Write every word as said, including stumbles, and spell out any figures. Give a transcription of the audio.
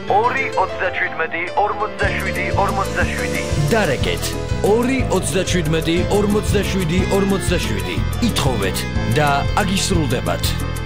ორი ოცდაშვიდმეტი ორმოცდაშვიდი ორმოცდაშვიდი. დარეკეთ ორი ოცდაშვიდმეტი ორმოცდაშვიდი ორმოცდაშვიდი. ითხოვეთ და აგისრულდებათ.